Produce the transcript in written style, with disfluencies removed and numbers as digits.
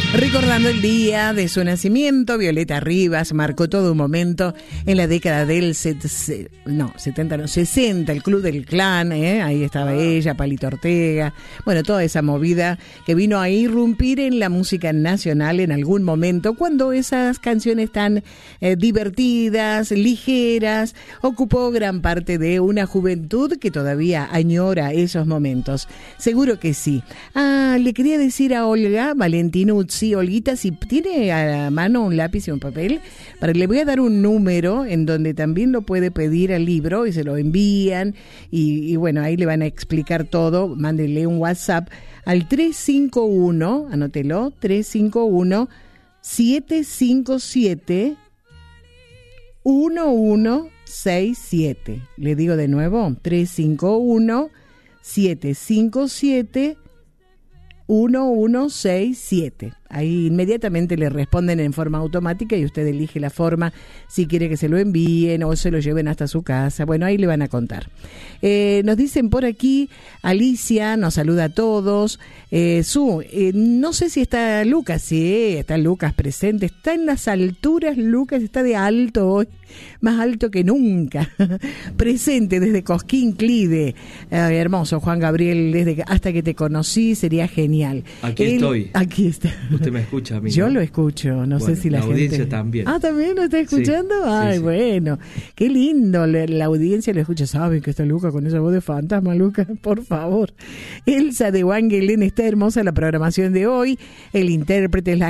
Recordando el día de su nacimiento, Violeta Rivas marcó todo un momento en la década del 60, el Club del Clan, ahí estaba ella, Palito Ortega, bueno, toda esa movida que vino a irrumpir en la música nacional en algún momento, cuando esas canciones tan divertidas, ligeras, ocupó gran parte de una juventud que todavía añora esos momentos. Seguro que sí. Le quería decir a Olga Valentinuzzi, Olguita, si tiene a la mano un lápiz y un papel, le voy a dar un número en donde también lo puede pedir al libro y se lo envían y bueno, ahí le van a explicar todo. Mándele un WhatsApp al 351, anótelo, 351-757-1167. Le digo de nuevo, 351-757-1167. Ahí inmediatamente le responden en forma automática y usted elige la forma, si quiere que se lo envíen o se lo lleven hasta su casa. Bueno, ahí le van a contar. Nos dicen por aquí, Alicia nos saluda a todos. No sé si está Lucas. Sí, está Lucas presente. Está en las alturas, Lucas está de alto hoy, más alto que nunca. Presente desde Cosquín Clide. Hermoso, Juan Gabriel, desde Hasta que te conocí, sería genial. Estoy. Aquí está. Usted me escucha a mí, ¿no? Yo lo escucho, no sé si la gente... La audiencia también. ¿También lo está escuchando? Sí, ay, sí. Bueno, qué lindo, la audiencia lo escucha. ¿Saben que está Luca con esa voz de fantasma, Luca? Por favor. Elsa de Wangelén, está hermosa la programación de hoy. El intérprete es la